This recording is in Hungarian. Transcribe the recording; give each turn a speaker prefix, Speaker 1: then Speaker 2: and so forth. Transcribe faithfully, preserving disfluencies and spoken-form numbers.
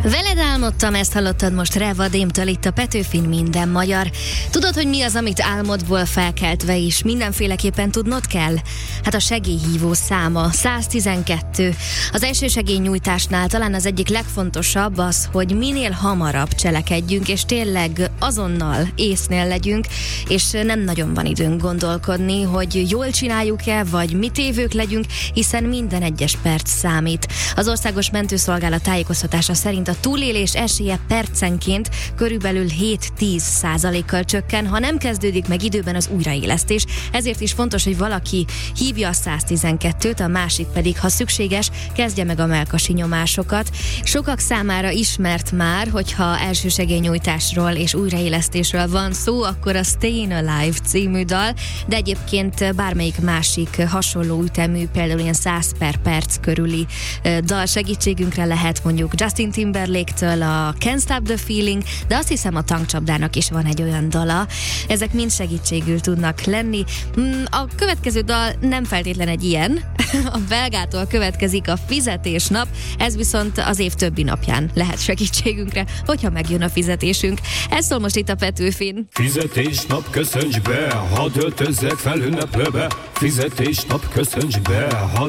Speaker 1: Veled álmodtam, ezt hallottad most Revadémtől itt a Petőfin Minden Magyar. Tudod, hogy mi az, amit álmodból felkeltve is mindenféleképpen tudnod kell? Hát a segélyhívó száma, száz tizenkettő. Az elsősegélynyújtásnál talán az egyik legfontosabb az, hogy minél hamarabb cselekedjünk, és tényleg azonnal észnél legyünk, és nem nagyon van időnk gondolkodni, hogy jól csináljuk-e, vagy mi tévők legyünk, hiszen minden egyes perc számít. Az Országos Mentőszolgálat tájékoztatása szerint a túlélés esélye percenként körülbelül hét-tíz százalékkal csökken, ha nem kezdődik meg időben az újraélesztés. Ezért is fontos, hogy valaki hívja a száz tizenkettőt, a másik pedig, ha szükséges, kezdje meg a mellkasi nyomásokat. Sokak számára ismert már, hogyha elsősegélynyújtásról és újraélesztésről van szó, akkor a Stayin' Alive című dal, de egyébként bármelyik másik hasonló ütemű, például ilyen száz per perc körüli dal segítségünkre lehet, mondjuk Justin Timberlake-től a Can't Stop the Feeling, de azt hiszem a Tankcsapdának is van egy olyan dala. Ezek mind segítségül tudnak lenni. A következő dal nem feltétlen egy ilyen. A belgától következik a Fizetésnap, ez viszont az év többi napján lehet segítségünkre, hogyha megjön a fizetésünk. Ez szól most itt a Petőfin.
Speaker 2: Fizetésnap, köszönts be, hadd öltözzek fel ünneplőbe. Fizetésnap, köszönts be, hadd